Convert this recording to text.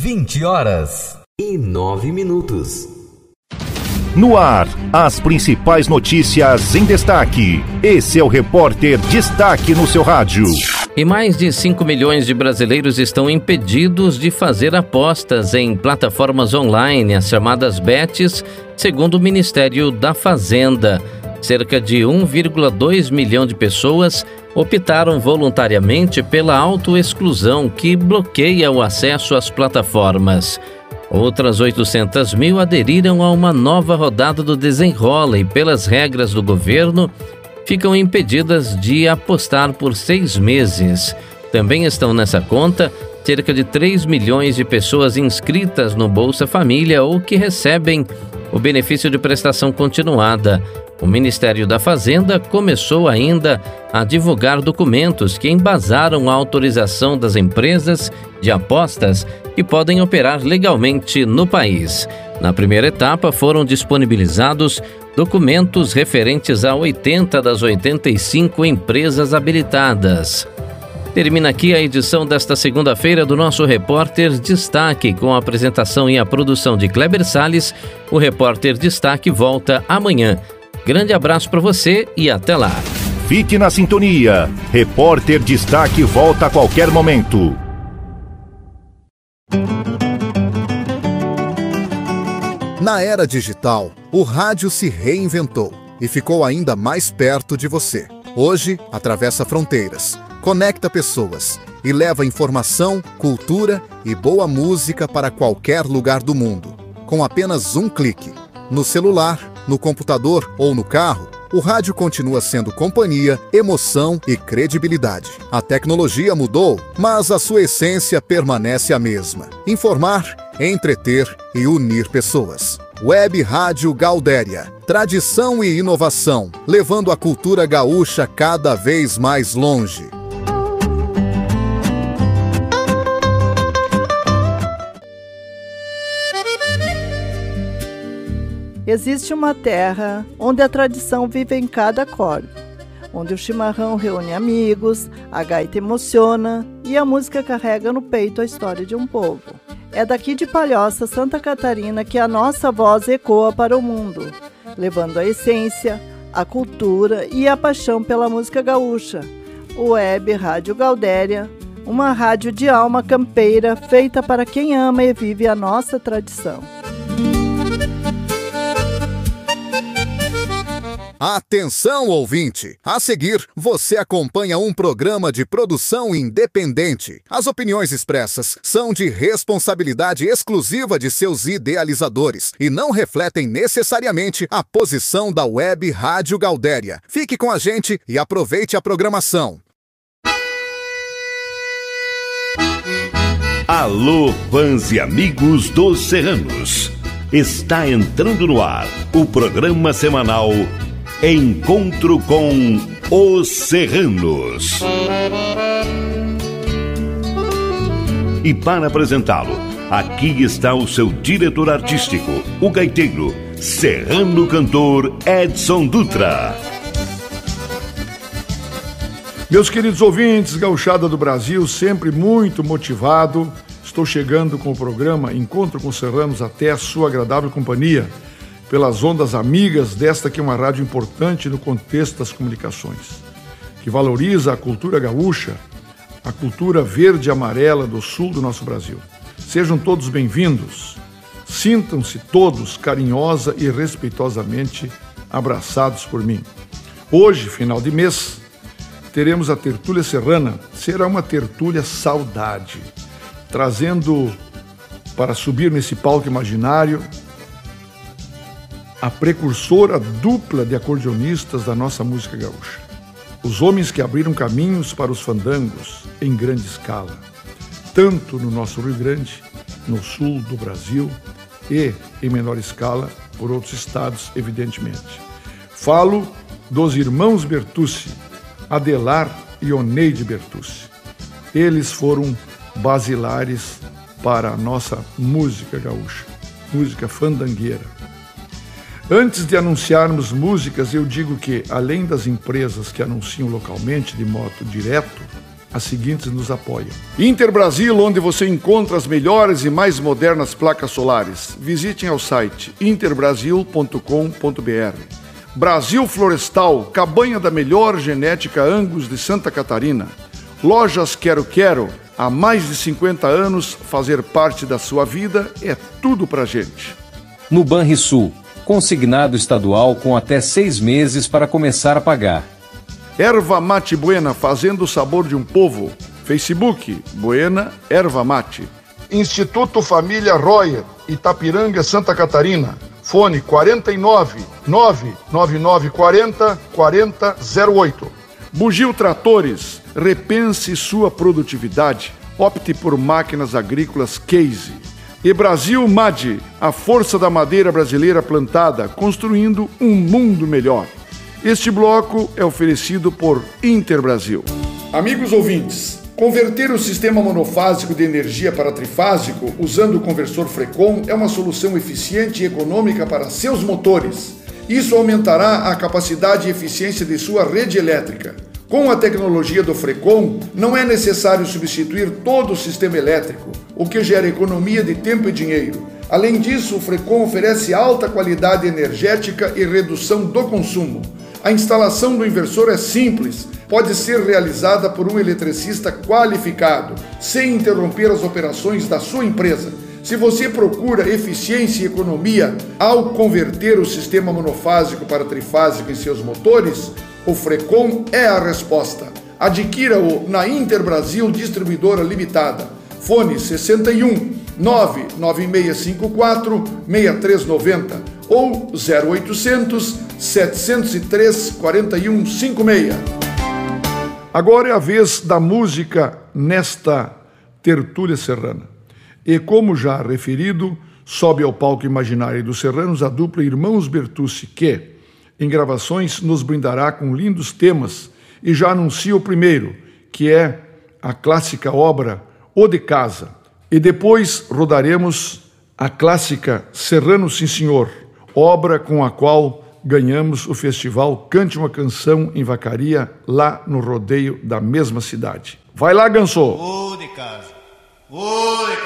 20h09. No ar, as principais notícias em destaque. Esse é o Repórter Destaque no seu rádio. E mais de 5 milhões de brasileiros estão impedidos de fazer apostas em plataformas online, as chamadas bets, segundo o Ministério da Fazenda. Cerca de 1,2 milhão de pessoas optaram voluntariamente pela autoexclusão, que bloqueia o acesso às plataformas. Outras 800 mil aderiram a uma nova rodada do Desenrola e, pelas regras do governo, ficam impedidas de apostar por 6 meses. Também estão nessa conta cerca de 3 milhões de pessoas inscritas no Bolsa Família ou que recebem o benefício de prestação continuada. O Ministério da Fazenda começou ainda a divulgar documentos que embasaram a autorização das empresas de apostas que podem operar legalmente no país. Na primeira etapa, foram disponibilizados documentos referentes a 80 das 85 empresas habilitadas. Termina aqui a edição desta segunda-feira do nosso Repórter Destaque, com a apresentação e a produção de Kleber Salles. O Repórter Destaque volta amanhã. Grande abraço para você e até lá. Fique na sintonia. Repórter Destaque volta a qualquer momento. Na era digital, o rádio se reinventou e ficou ainda mais perto de você. Hoje, atravessa fronteiras, conecta pessoas e leva informação, cultura e boa música para qualquer lugar do mundo. Com apenas um clique. No celular, no computador ou no carro, o rádio continua sendo companhia, emoção e credibilidade. A tecnologia mudou, mas a sua essência permanece a mesma: informar, entreter e unir pessoas. Web Rádio Gaudéria. Tradição e inovação, levando a cultura gaúcha cada vez mais longe. Existe uma terra onde a tradição vive em cada acorde, onde o chimarrão reúne amigos, a gaita emociona e a música carrega no peito a história de um povo. É daqui de Palhoça, Santa Catarina, que a nossa voz ecoa para o mundo, levando a essência, a cultura e a paixão pela música gaúcha. Web Rádio Gaudéria, uma rádio de alma campeira feita para quem ama e vive a nossa tradição. Atenção, ouvinte! A seguir, você acompanha um programa de produção independente. As opiniões expressas são de responsabilidade exclusiva de seus idealizadores e não refletem necessariamente a posição da Web Rádio Gaudéria. Fique com a gente e aproveite a programação. Alô, fãs e amigos dos Serranos. Está entrando no ar o programa semanal Encontro com os Serranos. E para apresentá-lo, aqui está o seu diretor artístico, o gaiteiro, serrano cantor Edson Dutra. Meus queridos ouvintes, gauchada do Brasil, sempre muito motivado, estou chegando com o programa Encontro com os Serranos até a sua agradável companhia, pelas ondas amigas desta que é uma rádio importante no contexto das comunicações, que valoriza a cultura gaúcha, a cultura verde e amarela do sul do nosso Brasil. Sejam todos bem-vindos, sintam-se todos carinhosa e respeitosamente abraçados por mim. Hoje, final de mês, teremos a Tertúlia Serrana. Será uma tertúlia saudade, trazendo para subir nesse palco imaginário a precursora dupla de acordeonistas da nossa música gaúcha. Os homens que abriram caminhos para os fandangos em grande escala, tanto no nosso Rio Grande, no sul do Brasil e, em menor escala, por outros estados, evidentemente. Falo dos irmãos Bertucci, Adelar e Oneide Bertucci. Eles foram basilares para a nossa música gaúcha, música fandangueira. Antes de anunciarmos músicas, eu digo que, além das empresas que anunciam localmente de modo direto, as seguintes nos apoiam. Inter Brasil, onde você encontra as melhores e mais modernas placas solares. Visitem ao site interbrasil.com.br. Brasil Florestal, cabanha da melhor genética Angus de Santa Catarina. Lojas Quero Quero, há mais de 50 anos, fazer parte da sua vida é tudo pra gente. No Banrisul, consignado estadual com até 6 meses para começar a pagar. Erva Mate Buena, fazendo o sabor de um povo. Facebook, Buena Erva Mate. Instituto Família Royer, Itapiranga, Santa Catarina. Fone 49 99940 4008. Bugio Tratores, repense sua produtividade. Opte por máquinas agrícolas Case. E Brasil MAD, a força da madeira brasileira plantada, construindo um mundo melhor. Este bloco é oferecido por Inter Brasil. Amigos ouvintes, converter o sistema monofásico de energia para trifásico usando o conversor Frecon é uma solução eficiente e econômica para seus motores. Isso aumentará a capacidade e eficiência de sua rede elétrica. Com a tecnologia do Frecon, não é necessário substituir todo o sistema elétrico, o que gera economia de tempo e dinheiro. Além disso, o Frecon oferece alta qualidade energética e redução do consumo. A instalação do inversor é simples, pode ser realizada por um eletricista qualificado, sem interromper as operações da sua empresa. Se você procura eficiência e economia ao converter o sistema monofásico para trifásico em seus motores, o Frecon é a resposta. Adquira-o na Inter Brasil Distribuidora Limitada. Fone 61 99654 6390 ou 0800 703 4156. Agora é a vez da música nesta tertúlia serrana. E como já referido, sobe ao palco imaginário dos serranos a dupla Irmãos Bertucci, que, em gravações, nos brindará com lindos temas e já anuncia o primeiro, que é a clássica obra O de Casa. E depois rodaremos a clássica Serrano Sim Senhor, obra com a qual ganhamos o festival Cante uma Canção em Vacaria, lá no rodeio da mesma cidade. Vai lá, Gansô! O de Casa! O de Casa!